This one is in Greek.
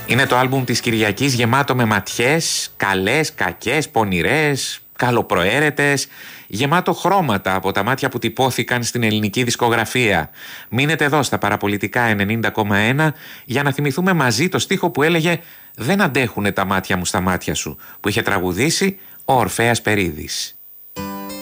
Είναι το άλμπουμ της Κυριακής, γεμάτο με ματιές, καλές, κακές, πονηρές, καλοπροαίρετες, γεμάτο χρώματα από τα μάτια που τυπώθηκαν στην ελληνική δισκογραφία. Μείνετε εδώ στα Παραπολιτικά 90,1 για να θυμηθούμε μαζί το στίχο που έλεγε «Δεν αντέχουνε τα μάτια μου στα μάτια σου», που είχε τραγουδήσει ο Ορφέας Περίδης.